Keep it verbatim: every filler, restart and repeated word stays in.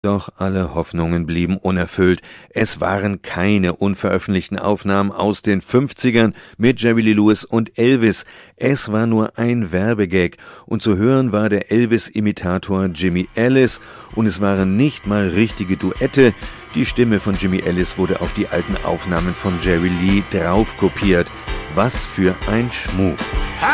Doch alle Hoffnungen blieben unerfüllt. Es waren keine unveröffentlichten Aufnahmen aus den fünfzigern mit Jerry Lee Lewis und Elvis. Es war nur ein Werbegag. Und zu hören war der Elvis-Imitator Jimmy Ellis. Und es waren nicht mal richtige Duette. Die Stimme von Jimmy Ellis wurde auf die alten Aufnahmen von Jerry Lee draufkopiert. Was für ein Schmuh!